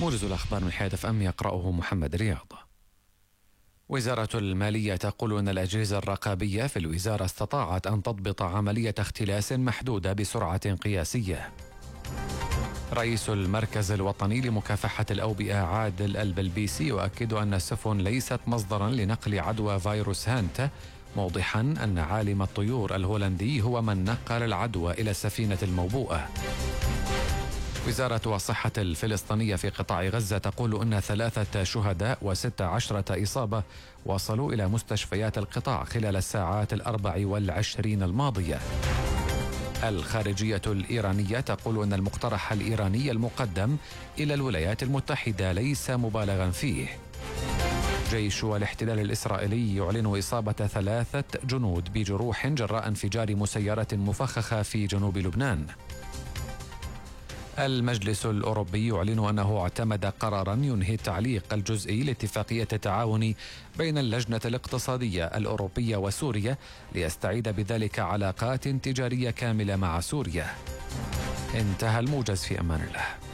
موجز الأخبار من حياة FM يقرأه محمد رياض. وزارة المالية تقول أن الأجهزة الرقابية في الوزارة استطاعت أن تضبط عملية اختلاس محدودة بسرعة قياسية. رئيس المركز الوطني لمكافحة الأوبئة عادل البلبيسي يؤكد أن السفن ليست مصدرا لنقل عدوى فيروس هانتا، موضحا أن عالم الطيور الهولندي هو من نقل العدوى إلى السفينة الموبوءة. وزارة الصحة الفلسطينية في قطاع غزة تقول أن 3 شهداء و16 إصابة وصلوا إلى مستشفيات القطاع خلال الساعات 24 الماضية. الخارجية الإيرانية تقول أن المقترح الإيراني المقدم إلى الولايات المتحدة ليس مبالغا فيه. جيش الاحتلال الإسرائيلي يعلن إصابة 3 جنود بجروح جراء انفجار مسيرة مفخخة في جنوب لبنان. المجلس الأوروبي يعلن أنه اعتمد قرارا ينهي التعليق الجزئي لاتفاقية التعاون بين اللجنة الاقتصادية الأوروبية وسوريا ليستعيد بذلك علاقات تجارية كاملة مع سوريا. انتهى الموجز، في أمان الله.